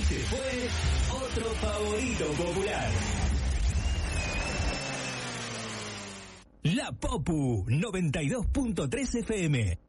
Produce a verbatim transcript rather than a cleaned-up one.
se fue otro favorito popular. La Popu noventa y dos punto tres F M.